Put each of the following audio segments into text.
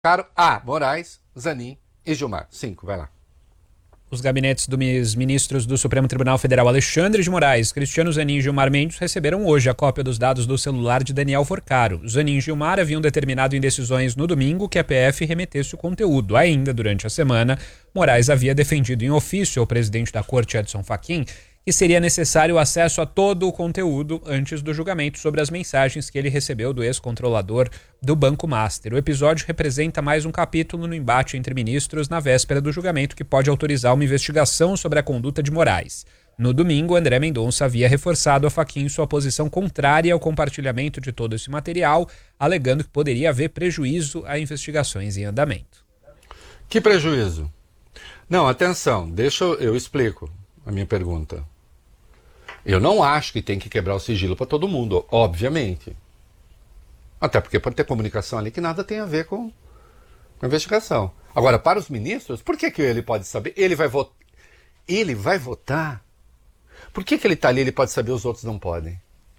Moraes, Zanin e Gilmar. 5, vai lá. Os gabinetes dos ministros do Supremo Tribunal Federal Alexandre de Moraes, Cristiano Zanin e Gilmar Mendes receberam hoje a cópia dos dados do celular de Daniel Forcaro. Zanin e Gilmar haviam determinado em decisões no domingo que a PF remetesse o conteúdo. Ainda durante a semana, Moraes havia defendido em ofício ao presidente da Corte, Edson Fachin, que seria necessário acesso a todo o conteúdo antes do julgamento sobre as mensagens que ele recebeu do ex-controlador do Banco Master. O episódio representa mais um capítulo no embate entre ministros na véspera do julgamento que pode autorizar uma investigação sobre a conduta de Moraes. No domingo, André Mendonça havia reforçado a Fachin sua posição contrária ao compartilhamento de todo esse material, alegando que poderia haver prejuízo a investigações em andamento. Que prejuízo? Não, atenção, eu explico a minha pergunta. Eu não acho que tem que quebrar o sigilo para todo mundo, obviamente. Até porque pode ter comunicação ali que nada tem a ver com a investigação. Agora, para os ministros, por que ele pode saber? Ele vai votar? Por que ele está ali, ele pode saber, os outros não podem?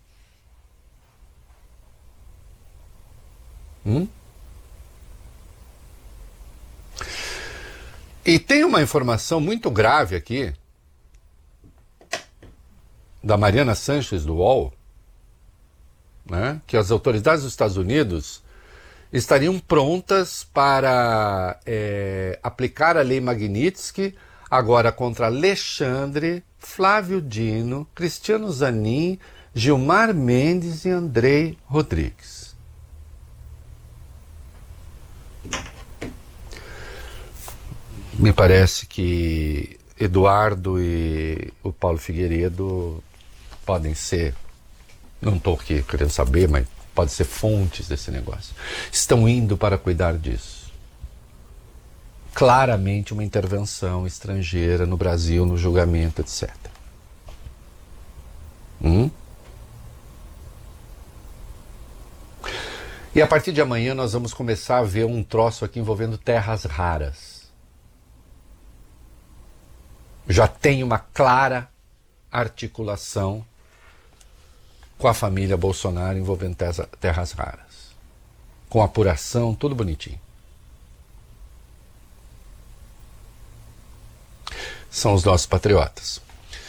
E tem uma informação muito grave aqui, da Mariana Sanches, do UOL, né, que as autoridades dos Estados Unidos estariam prontas para aplicar a lei Magnitsky agora contra Alexandre, Flávio Dino, Cristiano Zanin, Gilmar Mendes e Andrei Rodrigues. Me parece que Eduardo e o Paulo Figueiredo podem ser, não estou aqui querendo saber, mas pode ser fontes desse negócio. Estão indo para cuidar disso. Claramente uma intervenção estrangeira no Brasil, no julgamento, etc. E a partir de amanhã nós vamos começar a ver um troço aqui envolvendo terras raras. Já tem uma clara articulação com a família Bolsonaro envolvendo terras raras. Com apuração, tudo bonitinho. São os nossos patriotas.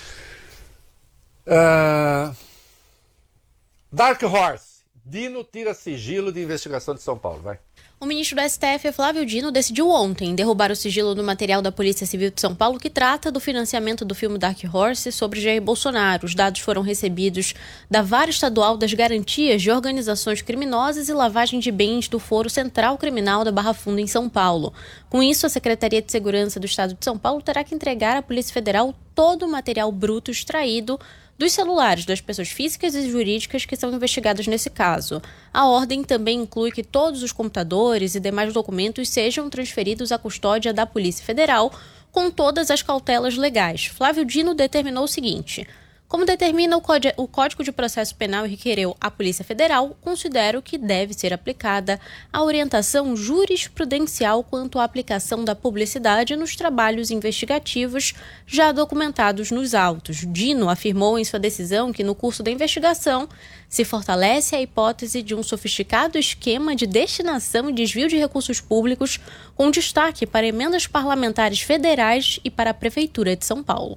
Dark Horse. Dino tira sigilo de investigação de São Paulo. Vai. O ministro do STF, Flávio Dino, decidiu ontem derrubar o sigilo do material da Polícia Civil de São Paulo que trata do financiamento do filme Dark Horse sobre Jair Bolsonaro. Os dados foram recebidos da Vara Estadual das Garantias de Organizações Criminosas e Lavagem de Bens do Foro Central Criminal da Barra Funda, em São Paulo. Com isso, a Secretaria de Segurança do Estado de São Paulo terá que entregar à Polícia Federal todo o material bruto extraído dos celulares das pessoas físicas e jurídicas que são investigadas nesse caso. A ordem também inclui que todos os computadores e demais documentos sejam transferidos à custódia da Polícia Federal com todas as cautelas legais. Flávio Dino determinou o seguinte: como determina o Código de Processo Penal e requereu à Polícia Federal, considero que deve ser aplicada a orientação jurisprudencial quanto à aplicação da publicidade nos trabalhos investigativos já documentados nos autos. Dino afirmou em sua decisão que, no curso da investigação, se fortalece a hipótese de um sofisticado esquema de destinação e desvio de recursos públicos, com destaque para emendas parlamentares federais e para a Prefeitura de São Paulo.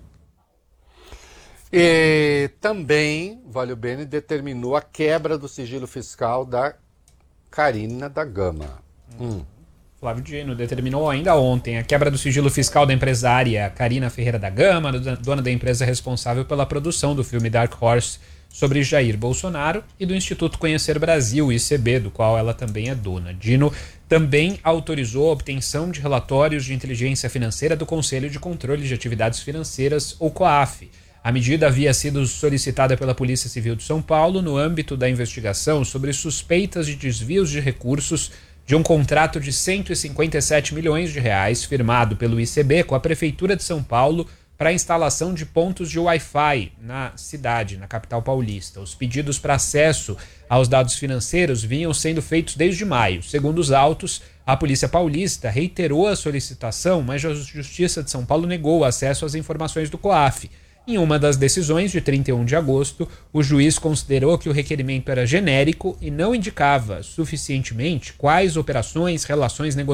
E também, Vale o Bene determinou a quebra do sigilo fiscal da Carina da Gama. Flávio Dino determinou ainda ontem a quebra do sigilo fiscal da empresária Carina Ferreira da Gama, dona da empresa responsável pela produção do filme Dark Horse sobre Jair Bolsonaro, e do Instituto Conhecer Brasil, ICB, do qual ela também é dona. Dino também autorizou a obtenção de relatórios de inteligência financeira do Conselho de Controle de Atividades Financeiras, ou COAF. A medida havia sido solicitada pela Polícia Civil de São Paulo no âmbito da investigação sobre suspeitas de desvios de recursos de um contrato de 157 milhões de reais firmado pelo ICB com a Prefeitura de São Paulo para a instalação de pontos de Wi-Fi na cidade, na capital paulista. Os pedidos para acesso aos dados financeiros vinham sendo feitos desde maio. Segundo os autos, a Polícia Paulista reiterou a solicitação, mas a Justiça de São Paulo negou o acesso às informações do COAF. Em uma das decisões, de 31 de agosto, o juiz considerou que o requerimento era genérico e não indicava suficientemente quais operações, relações negociadas